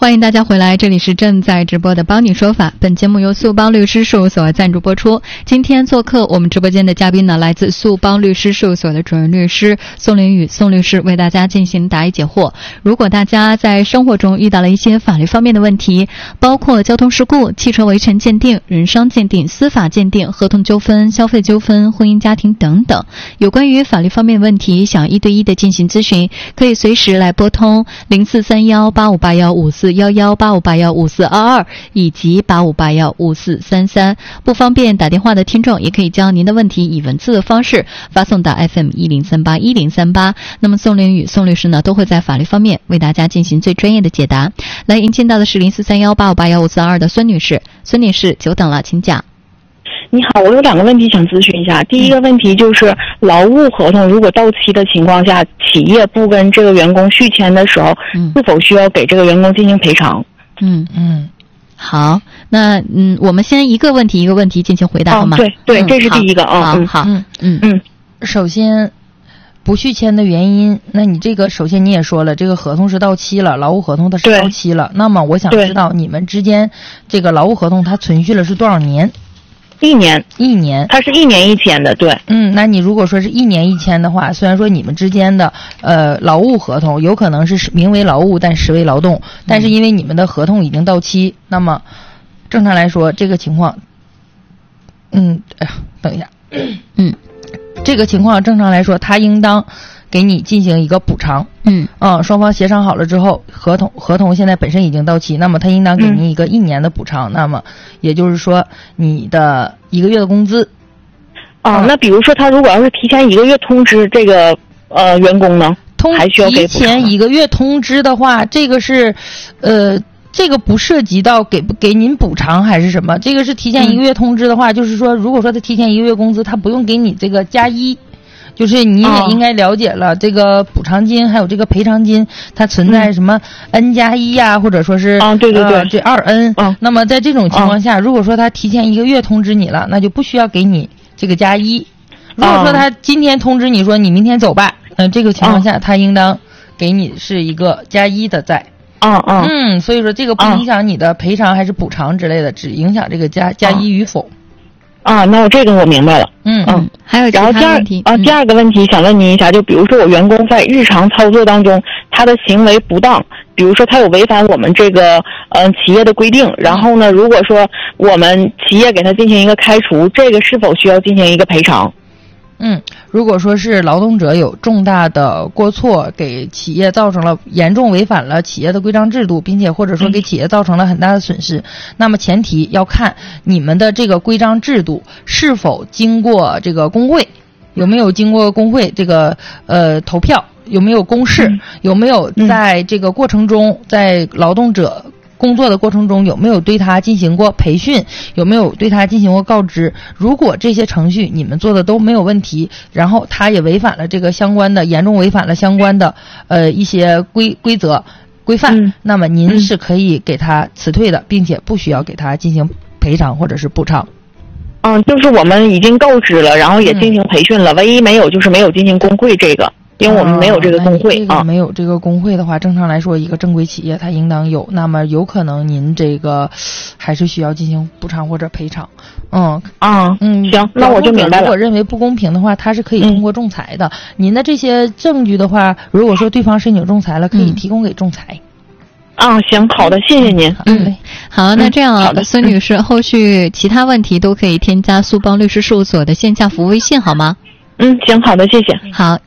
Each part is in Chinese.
欢迎大家回来，这里是正在直播的帮你说法。本节目由速帮律师事务所赞助播出。今天做客我们直播间的嘉宾呢，来自速帮律师事务所的主任律师宋凌宇宋律师，为大家进行答疑解惑。如果大家在生活中遇到了一些法律方面的问题，包括交通事故、汽车维权鉴定、人伤鉴定、司法鉴定、合同纠纷、消费纠纷、婚姻家庭等等，有关于法律方面的问题，想一对一的进行咨询，可以随时来拨通04318581541185815422以及85815433。不方便打电话的听众，也可以将您的问题以文字的方式发送到 FM10381038。那么宋凌宇宋律师呢，都会在法律方面为大家进行最专业的解答。来迎接到的是043185815422的孙女士，孙女士久等了，请讲。 你好，我有2个问题想咨询一下。第一个问题就是劳务合同如果到期的情况下，企业不跟这个员工续签的时候，是否需要给这个员工进行赔偿？ 好，那我们先一个问题一个问题进行回答好吗？ 对，这是第一个好。 首先不续签的原因，那你这个首先你也说了，这个合同是到期了，劳务合同它是到期了。那么我想知道你们之间这个劳务合同它存续了是多少年？1年， 它是1年1签的，对。 那你如果说是1年1签的话，虽然说你们之间的劳务合同有可能是名为劳务但实为劳动，但是因为你们的合同已经到期，那么正常来说这个情况，等一下，这个情况正常来说，他应当给你进行一个补偿。双方协商好了之后，合同现在本身已经到期，那么他应当给您一个1年的补偿。那么也就是说，你的1个月的工资。 那比如说他如果要是提前1个月通知这个员工呢，还需要给补偿？提前1 个月通知的话，这个是这个不涉及到给您补偿还是什么，这个是提前1个月通知的话，就是说如果说他提前1个月工资，他不用给你这个加1，就是你也应该了解了，这个补偿金还有这个赔偿金，它存在什么 N+1呀，或者说是对， 这2N。那么在这种情况下，如果说他提前1个月通知你了，那就不需要给你这个加1。如果说他今天通知你说你明天走吧，这个情况下他应当给你是一个加1的债。所以说这个不影响你的赔偿还是补偿之类的，只影响这个加1与否。 那我这个我明白了。 还有其他问题。 第二个问题想问您一下，就比如说我员工在日常操作当中他的行为不当，比如说他有违反我们这个企业的规定，然后呢如果说我们企业给他进行一个开除，这个是否需要进行一个赔偿？ 如果说是劳动者有重大的过错，给企业造成了严重违反了企业的规章制度，并且或者说给企业造成了很大的损失，那么前提要看你们的这个规章制度是否经过这个工会，有没有经过工会这个投票，有没有公示，有没有在这个过程中，在劳动者工作的过程中有没有对他进行过培训，有没有对他进行过告知。如果这些程序你们做的都没有问题，然后他也违反了这个相关的，严重违反了相关的一些规则规范，那么您是可以给他辞退的，并且不需要给他进行赔偿或者是补偿。 就是我们已经告知了，然后也进行培训了，唯一没有就是没有进行工会这个。因为我们没有这个工会没有这个工会的话，正常来说一个正规企业它应当有，那么有可能您这个还是需要进行补偿或者赔偿。 行，那我就明白了。 如果认为不公平的话，他是可以通过仲裁的。您的这些证据的话，如果说对方申请仲裁了，可以提供给仲裁。 行，好的，谢谢您。 好，那这样孙女士，后续其他问题都可以添加速帮律师事务所的线下服务微信好吗？ 行，好的，谢谢。 好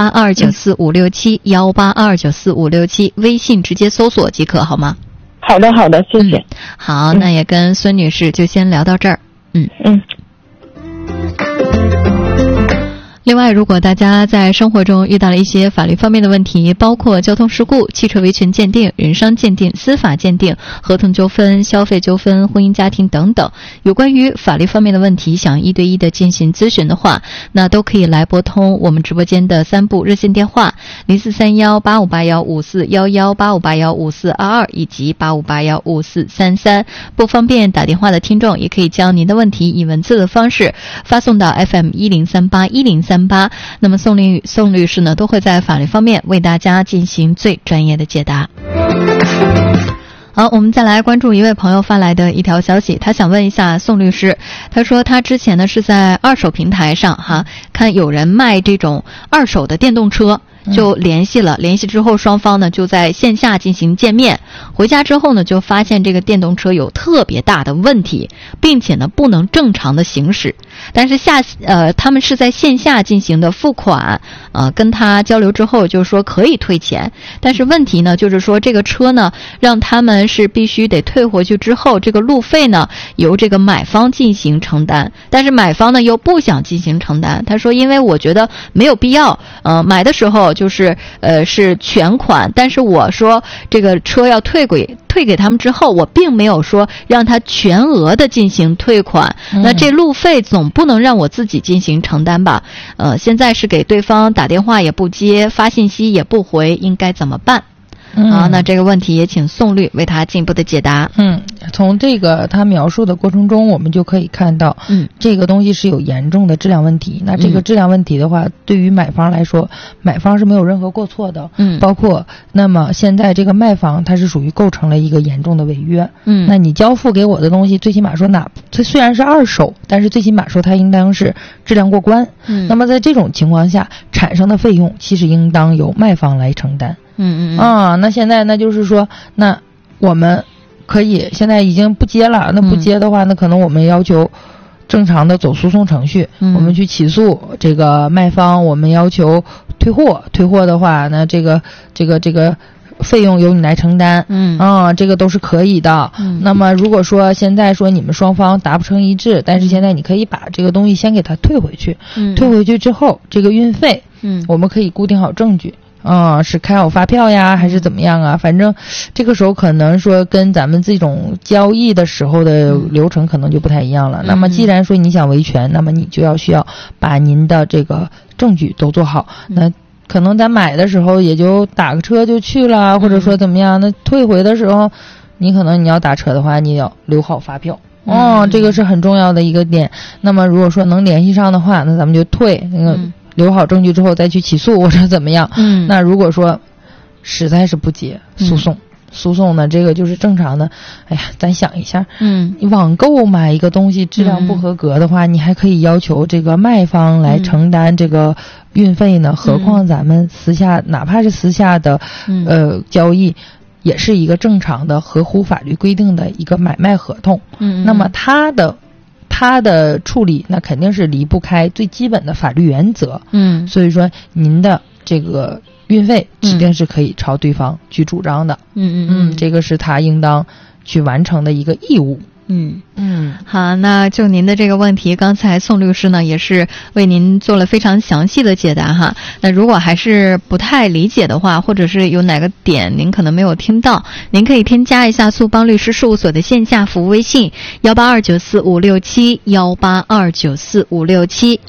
，18294567567，182945667，微信直接搜索即可，好吗？ 好的，谢谢。 好，那也跟孙女士就先聊到这儿。另外，如果大家在生活中遇到了一些法律方面的问题，包括交通事故、汽车维权鉴定、人伤鉴定、司法鉴定、合同纠纷、消费纠纷、婚姻家庭等等，有关于法律方面的问题，想一对一的进行咨询的话，那都可以来拨通我们直播间的3部热线电话：043185815411、85815422以及85815433。不方便打电话的听众，也可以将您的问题以文字的方式发送到 FM10381038。那么宋凌宇宋律师呢，都会在法律方面为大家进行最专业的解答。 好，我们再来关注一位朋友发来的一条消息，他想问一下宋律师，他说他之前呢是在二手平台上看有人卖这种二手的电动车，就联系之后双方呢就在线下进行见面，回家之后呢就发现这个电动车有特别大的问题，并且呢不能正常的行驶，但是他们是在线下进行的付款，跟他交流之后就是说可以退钱，但是问题呢就是说这个车呢让他们是必须得退回去之后，这个路费呢由这个买方进行承担，但是买方呢又不想进行承担，他说因为我觉得没有必要，买的时候就是是全款，但是我说这个车要退给他们之后，我并没有说让他全额的进行退款，那这路费总不能让我自己进行承担吧？现在是给对方打电话也不接，发信息也不回，应该怎么办？那这个问题也请宋律为他进一步的解答。 从这个他描述的过程中，我们就可以看到，这个东西是有严重的质量问题。那这个质量问题的话，对于买方来说，买方是没有任何过错的。包括那么现在这个卖方，它是属于构成了一个严重的违约。那你交付给我的东西，最起码说它虽然是二手，但是最起码说它应当是质量过关。那么在这种情况下产生的费用，其实应当由卖方来承担。那现在那就是说，那我们可以现在已经不接了，那不接的话，那可能我们要求正常的走诉讼程序，我们去起诉这个卖方，我们要求退货的话，那这个费用由你来承担，这个都是可以的。那么如果说现在说你们双方达不成一致，但是现在你可以把这个东西先给他退回去，退回去之后，这个运费，我们可以固定好证据。是开好发票呀，还是怎么样啊？反正这个时候可能说跟咱们这种交易的时候的流程可能就不太一样了。那么既然说你想维权，那么你就需要把您的这个证据都做好。那可能咱买的时候也就打个车就去了，或者说怎么样？那退回的时候，你要打车的话，你要留好发票。这个是很重要的一个点。那么如果说能联系上的话，那咱们就退那个。留好证据之后再去起诉或者怎么样。那如果说实在是不接诉讼呢，这个就是正常的。咱想一下，你网购买一个东西质量不合格的话，你还可以要求这个卖方来承担这个运费呢。何况咱们私下，哪怕是私下的交易，也是一个正常的合乎法律规定的一个买卖合同。那么它的处理那肯定是离不开最基本的法律原则。所以说您的这个运费指定是可以朝对方去主张的。这个是他应当去完成的一个义务。 好，那就您的这个问题，刚才宋律师呢也是为您做了非常详细的解答哈。那如果还是不太理解的话，或者是有哪个点您可能没有听到，您可以添加一下速邦律师事务所的线下服务微信182945567，182945567。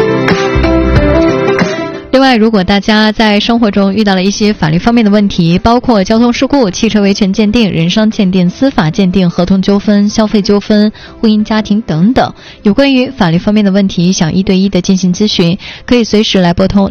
另外，如果大家在生活中遇到了一些法律方面的问题，包括交通事故、汽车维权鉴定、人身鉴定、司法鉴定、合同纠纷、消费纠纷、婚姻家庭等等，有关于法律方面的问题，想1对1的进行咨询，可以随时来拨通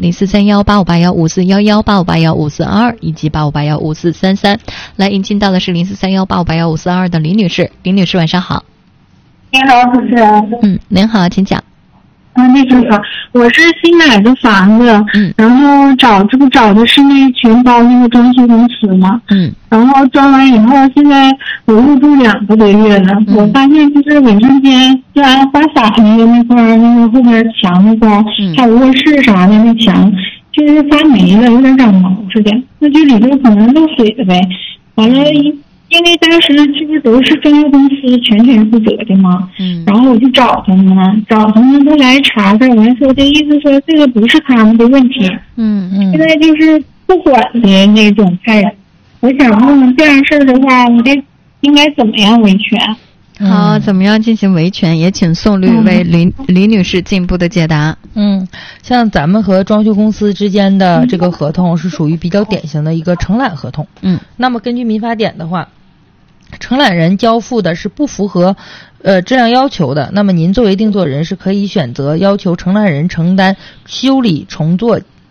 04318581541185815422以及85815433。来引进到的是043185815422的李女士。李女士晚上好。 您好，主持人。 您好，请讲。 那个好，我是新买的房子，然后找的是那全包那个装修公司嘛，然后装完以后，现在我入住2个多月了，我发现就是卫生间就按花洒那个块儿，那个后边墙那块儿，还有卧室啥的那墙，就是发霉了，有点长毛似的，那这里头可能漏水了呗。完了，因为当时这不都是装修公司全权负责的吗？然后我就找他们了，他来查看，完说这意思说这个不是他们的问题，现在就是不管的那种派人。我想问问这样事的话，我这应该怎么样维权？ 好，怎么样进行维权？也请宋律为李女士进一步的解答。 像咱们和装修公司之间的这个合同是属于比较典型的一个承揽合同。那么根据民法典的话，承揽人交付的是不符合质量要求的，那么您作为定做人是可以选择要求承揽人承担修理重做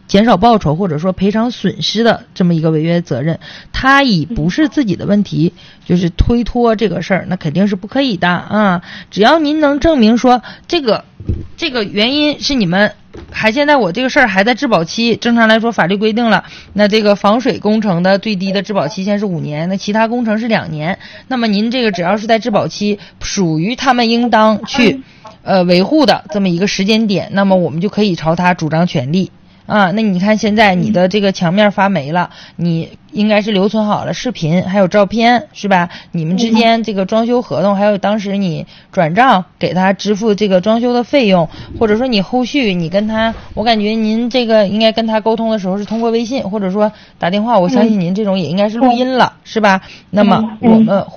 减少报酬或者说赔偿损失的这么一个违约责任，他以不是自己的问题就是推脱这个事儿，那肯定是不可以的啊。只要您能证明说这个原因是你们现在我这个事儿还在质保期，正常来说法律规定了，那这个防水工程的最低的质保期限是5年，那其他工程是2年，那么您这个只要是在质保期属于他们应当去维护的这么一个时间点，那么我们就可以朝他主张权利啊。那你看现在你的这个墙面发霉了，你应该是留存好了视频还有照片是吧，你们之间这个装修合同还有当时你转账给他支付这个装修的费用，或者说你后续你跟他，我感觉您这个应该跟他沟通的时候是通过微信或者说打电话，我相信您这种也应该是录音了是吧，那么我们